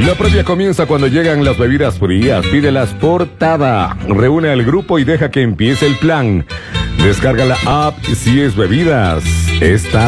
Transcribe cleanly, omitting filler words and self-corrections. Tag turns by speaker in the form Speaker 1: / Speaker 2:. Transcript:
Speaker 1: La previa comienza cuando llegan las bebidas frías. Pídelas por Tada. Reúne al grupo y deja que empiece el plan. Descarga la app si es bebidas. Esta